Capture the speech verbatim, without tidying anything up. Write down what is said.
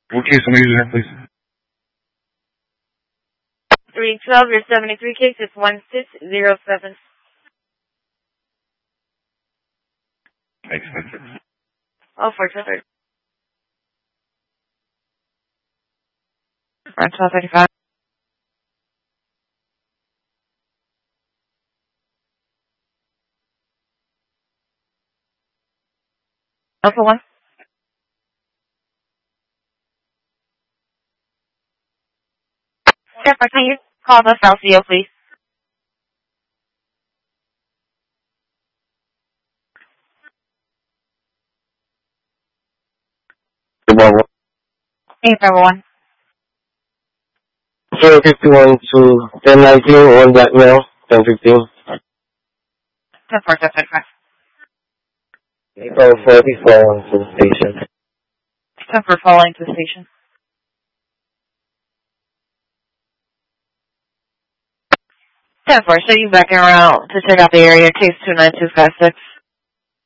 What case am I using there, please? three twelve, your seventy-three case is one six zero seven. Thanks, thank you. Oh, four two three. Front twelve thirty-five. Alpha one. Jennifer, can you call the L C O, please? Number one. Hey, number one. zero fifty-one to ten nineteen on Blackmail, ten fifteen. ten four seven five. April forty-four to the station. ten for following to the station. ten four, so you back around to check out the area, case two nine two five six.